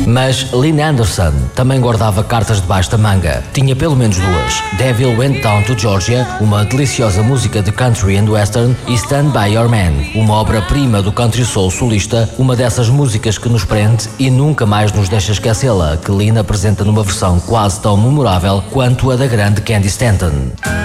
Mas Lynn Anderson também guardava cartas debaixo da manga. Tinha pelo menos duas: Devil Went Down to Georgia, uma deliciosa música de country and western, e Stand By Your Man, uma obra-prima do country soul solista, uma dessas músicas que nos prende e nunca mais nos deixa esquecê-la, que Lynn apresenta numa versão quase tão memorável quanto a da grande Candy Stanton.